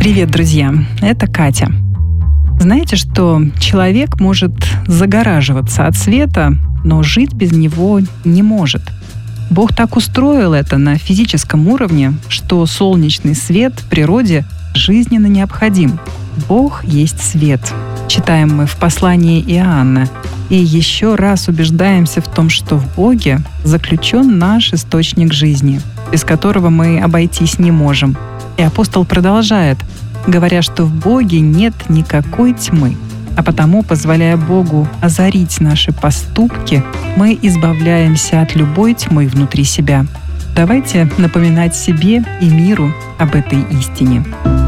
Привет, друзья! Это Катя. Знаете, что человек может загораживаться от света, но жить без него не может. Бог так устроил это на физическом уровне, что солнечный свет в природе жизненно необходим. Бог есть свет. Читаем мы в послании Иоанна. И еще раз убеждаемся в том, что в Боге заключен наш источник жизни, без которого мы обойтись не можем. И апостол продолжает, говоря, что в Боге нет никакой тьмы, а потому, позволяя Богу озарить наши поступки, мы избавляемся от любой тьмы внутри себя. Давайте напоминать себе и миру об этой истине.